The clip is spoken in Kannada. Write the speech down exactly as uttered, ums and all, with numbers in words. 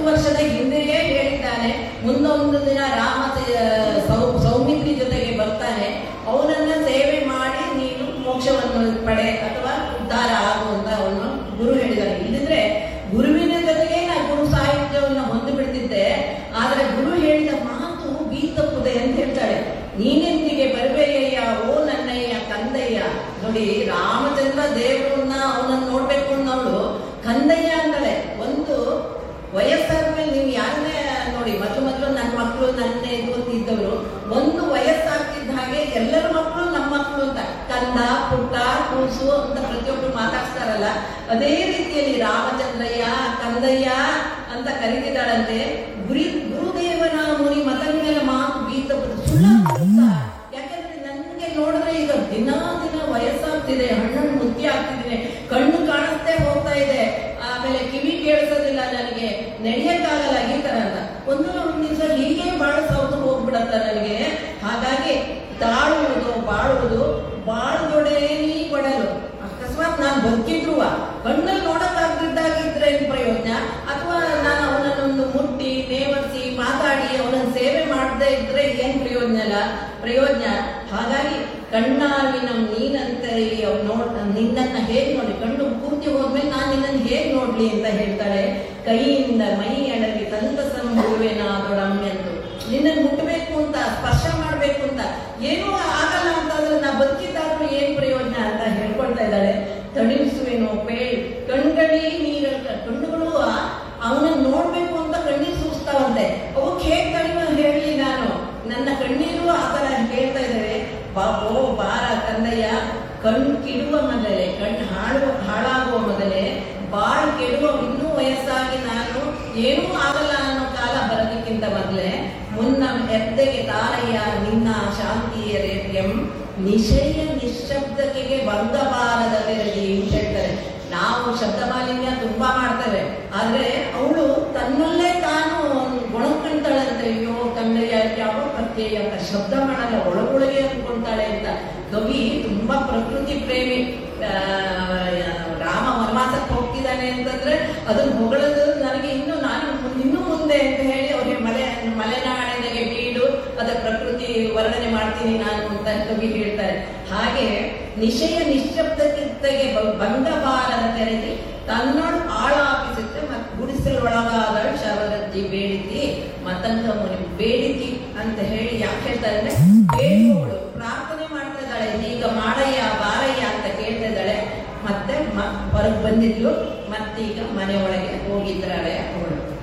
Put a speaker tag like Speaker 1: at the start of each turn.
Speaker 1: ವರ್ಷದ ಹಿಂದೆಯೇ ಹೇಳಿದ್ದಾನೆ, ಮುಂದೊಂದು ದಿನ ರಾಮ ಸೌ ಸೌಮಿತ್ರಿ ಜೊತೆಗೆ ಬರ್ತಾನೆ, ಅವನನ್ನ ಸೇವೆ ಮಾಡಿ ನೀನು ಮೋಕ್ಷವನ್ನು ಪಡೆ ಅಥವಾ ಉದ್ಧಾರ ಆಗುವಂತ ಅವನು ಗುರು ಹೇಳಿದಾನೆ. ಇಲ್ಲಿದ್ರೆ ಗುರುವಿನ ಜೊತೆಗೆ ನಾ ಗುರು ಸಾಹಿತ್ಯವನ್ನು ಹೊಂದು ಬಿಡ್ತಿದ್ದೆ, ಆದ್ರೆ ಗುರು ಹೇಳಿದ ಮಾತು ಬೀತಪ್ಪುದೆ ಅಂತ ಹೇಳ್ತಾಳೆ. ನೀನೆಂದಿಗೆ ಬರಬೇಕಯ್ಯ ಓ ನನ್ನಯ್ಯ ಕಂದಯ್ಯ. ನೋಡಿ, ರಾಮಚಂದ್ರ ದೇವರನ್ನ ಅವನನ್ನು ನೋಡ್ಬೇಕು ಅನ್ನೋಳು ಕಂದಯ್ಯ ಅಂತಾಳೆ. ಒಂದು ವಯಸ್ಸಾದ ಮೇಲೆ ನೀವು ಯಾರನ್ನೇ ನೋಡಿ, ಮೊದಲು ಮೊದಲು ನನ್ನ ಮಕ್ಕಳು ನನ್ನ ಇದು ಇದ್ದವರು, ಒಂದು ವಯಸ್ಸಾಗ್ತಿದ್ದ ಹಾಗೆ ಎಲ್ಲರ ಮಕ್ಕಳು ನಮ್ಮ ಮಕ್ಕಳು ಅಂತ ಕಂದ ಪುಟ್ಟ ಕೂಸು ಅಂತ ಪ್ರತಿಯೊಬ್ಬರು ಮಾತಾಡ್ತಾರಲ್ಲ, ಅದೇ ರೀತಿಯಲ್ಲಿ ರಾಮಚಂದ್ರಯ್ಯ ಕಂದಯ್ಯ ಅಂತ ಕರೀತಿದ್ದಾಳಂತೆ. ಗುರಿ ಗುರುದೇವನ ಮುನಿ ಮತಗಳ ಮಾತು ಬೀತ ಸುಳ್ಳ. ಯಾಕಂದ್ರೆ ನನ್ಗೆ ನೋಡಿದ್ರೆ ಈಗ ದಿನ ದಿನ ವಯಸ್ಸಾಗ್ತಿದೆ, ಹಣ್ಣನ್ನು ಮುದ್ದೆ ಆಗ್ತಿದ್ದೀನಿ, ಕಣ್ಣು ಕಾಣಿಸ್ತೇ ಹೋಗ್ತಾ ಇದೆ, ಆಮೇಲೆ ಕಿವಿ ಕೇಳಿಸೋದಿಲ್ಲ, ನನಗೆ ನಡೆಯಕ್ಕಾಗಲ್ಲ ಈ ತರ ಅಂತ. ಒಂದು ಒಂದು ದಿವಸ ಹೀಗೆ ಬಾಳ ಸೌದು ಹೋಗ್ಬಿಡತ್ತ ನನಗೆ. ಹಾಗಾಗಿ ತಾಳುವುದು ಬಾಳುವುದು ಬಾಳುದೊಡೇನಿ ಕೊಡಲು. ಅಕಸ್ಮಾತ್ ನಾನು ಬದುಕಿದ್ರು ಕಣ್ಣಲ್ಲಿ ನೋಡಕ್ಕಾಗ್ದಿದ್ದಾಗಿದ್ರೆ ಏನ್ ಪ್ರಯೋಜನ? ಅಥವಾ ನಾನು ಅವನನ್ನೊಂದು ಮುಟ್ಟಿ ನೇವರಿಸಿ ಮಾತಾಡಿ ಅವನನ್ನು ಸೇವೆ ಮಾಡದೇ ಇದ್ರೆ ಏನ್ ಪ್ರಯೋಜನ ಅಲ್ಲ ಪ್ರಯೋಜನ. ಹಾಗಾಗಿ ಕಣ್ಣಾವಿನ ನೀನಂತೆ ನೋಡ್ ನಿನ್ನನ್ನ ಹೇಗ್ ನೋಡಿ, ಕಣ್ಣು ಪೂರ್ತಿ ಹೋದ್ಮೇಲೆ ನಾನು ನಿನ್ನನ್ನು ಹೇಗ್ ನೋಡ್ಲಿ ಅಂತ ಹೇಳ್ತಾಳೆ. ಕೈಯಿಂದ ಮೈ ಅಡಗಿ ಸಂತಸಂ ಮುರುವೆನಾದೊಡಮ್ಮೆ ಅಂತ, ನಿನ್ನನ್ನು ಮುಟ್ಟಬೇಕು ಅಂತ ಸ್ಪರ್ಶ ಮಾಡ್ಬೇಕು ಅಂತ ಏನೂ ಆಗಲ್ಲ ಅಂತಂದ್ರೆ ನಾ ಬದುಕಿದ್ದಾದ್ರೂ ಏನ್ ಪ್ರಯೋಜನ ಅಂತ ಹೇಳ್ಕೊಳ್ತಾ ಇದ್ದಾಳೆ. ತಣಿಸುವೇನೋ ಪೇಳ್ ಕಣ್ಗಳಿ ನೀರ ಕಣ್ಣುಗಳು ಅವನನ್ನು ನೋಡ್ಬೇಕು ಅಂತ ಕಣ್ಣೀರು ಸೂಸ್ತಾವಂತೆ. ಅವಕ್ಕೆ ಹೇಗ್ ಕಡಿಮೆ ಹೇಳಲಿ ನಾನು? ನನ್ನ ಕಣ್ಣೀರು ಆ ತರ ಹೇಳ್ತಾ ಇದ್ದಾರೆ. ಬಾಬೋ ಬಾರ ಕಂದಯ್ಯ, ಕಣ್ಣು ಕಿಡುವ ಮೊದಲೇ, ಕಣ್ಣು ಹಾಳುವ ಹಾಳಾಗುವ ಮೊದಲೇ, ಬಾಳ್ ಕೆಡುವ ಇನ್ನೂ ವಯಸ್ಸಾಗಿ ನಾನು ಏನೂ ಆಗಲ್ಲ ಅನ್ನೋ ಕಾಲ ಬರೋದಕ್ಕಿಂತ ಮೊದಲೇ ಮುನ್ನ ಎದ್ದೆಗೆ ತಾರಯ್ಯ ನಿನ್ನ ಶಾಂತಿಯ ರೇತ್ಯಂ ನಿಶಯ ನಿಶ್ಶಬ್ದಕ್ಕೆ ಭಂಗಬಾರದ ಬೆರಗಿ ಅಂತ ಹೇಳ್ತಾರೆ. ನಾವು ಶಬ್ದ ಮಾಲಿನ್ಯ ತುಂಬಾ ಮಾಡ್ತೇವೆ, ಆದ್ರೆ ಅವಳು ತನ್ನಲ್ಲೇ ತಾನು ಗುಣಕಂತಾಳಂತೆ. ಅಯ್ಯೋ ಕನ್ನಯ್ಯ ಯಾವ ಪ್ರತ್ಯಯ ಅಂತ ಶಬ್ದ ಮಾಡಲ್ಲ, ಒಳಗೊಳಗೆ ಅಂದ್ಕೊಂತಾಳೆ ಅಂತ. ಕವಿ ತುಂಬಾ ಪ್ರಕೃತಿ ಪ್ರೇಮಿ. ರಾಮ ವನವಾಸಕ್ಕೆ ಹೋಗ್ತಿದ್ದಾನೆ ಅಂತಂದ್ರೆ ಅದನ್ನ ಹೊಗಳದು ನನಗೆ ಇನ್ನು ನಾನು ಇನ್ನು ಮುಂದೆ ಅಂತ ಹೇಳಿ ಅವ್ರಿಗೆ ಮಲೆ ಮಲೆನಾಡಿನಗೆ ಬೀಡು ಅದ ಪ್ರಕೃತಿ ವರ್ಣನೆ ಮಾಡ್ತೀನಿ ನಾನು ಅಂತ ಕವಿ ಹೇಳ್ತಾರೆ. ಹಾಗೆ ನಿಶಯ ನಿಶ್ಶಬ್ದಕ್ಕಿಂತೆಗೆ ಭಂಗಬಾರದ ತೆರೆದಿ ತನ್ನೋಡು ಆಳಾಪಿಸುತ್ತೆ ಮತ್ತು ಗುಡಿಸಲೊಳಗಾದ ಶವರಜ್ಜಿ ಬೇಡಿತಿ ಮತಂಗ ಮುನಿ ಬೇಡಿತಿ ಅಂತ ಹೇಳಿ ಯಾಕೆ ಹೇಳ್ತಾರೆ ಅಂದ್ರೆ, ಬೇಡುವವಳು ಪ್ರಾರ್ಥನೆ ಮಾಡ್ತಾ ಇದ್ದಾಳೆ, ಈಗ ಮಾಡಯ್ಯ ಬಾರಯ್ಯ ಅಂತ ಕೇಳ್ತಾ ಇದ್ದಾಳೆ. ಮತ್ತೆ ಹೊರಗೆ ಬಂದಿದ್ಲು, ಮತ್ತೀಗ ಮನೆ ಒಳಗೆ ಹೋಗಿದ್ದಾಳೆ ಅವಳು.